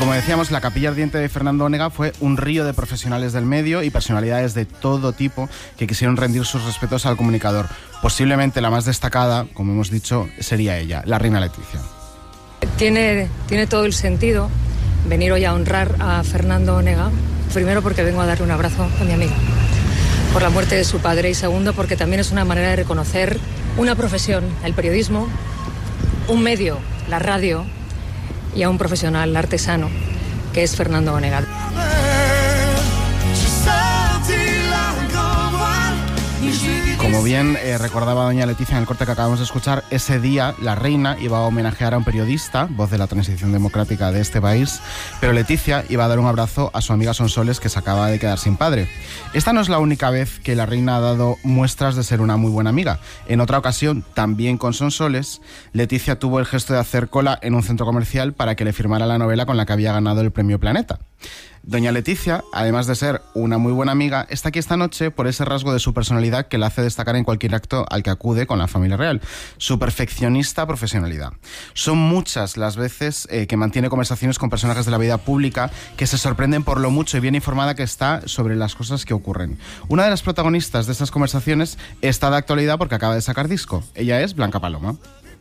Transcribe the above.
Como decíamos, la Capilla Ardiente de Fernando Onega fue un río de profesionales del medio y personalidades de todo tipo que quisieron rendir sus respetos al comunicador. Posiblemente la más destacada, como hemos dicho, sería ella, la reina Letizia. Tiene todo el sentido venir hoy a honrar a Fernando Onega. Primero porque vengo a darle un abrazo a mi amiga por la muerte de su padre, y segundo porque también es una manera de reconocer una profesión, el periodismo, un medio, la radio, y a un profesional artesano que es Fernando Onega. Como bien recordaba doña Letizia en el corte que acabamos de escuchar, ese día la reina iba a homenajear a un periodista, voz de la transición democrática de este país, pero Letizia iba a dar un abrazo a su amiga Sonsoles, que se acaba de quedar sin padre. Esta no es la única vez que la reina ha dado muestras de ser una muy buena amiga. En otra ocasión, también con Sonsoles, Letizia tuvo el gesto de hacer cola en un centro comercial para que le firmara la novela con la que había ganado el premio Planeta. Doña Letizia, además de ser una muy buena amiga, está aquí esta noche por ese rasgo de su personalidad que la hace destacar en cualquier acto al que acude con la familia real: su perfeccionista profesionalidad. Son muchas las veces que mantiene conversaciones con personajes de la vida pública que se sorprenden por lo mucho y bien informada que está sobre las cosas que ocurren. Una de las protagonistas de estas conversaciones está de actualidad porque acaba de sacar disco. Ella es Blanca Paloma.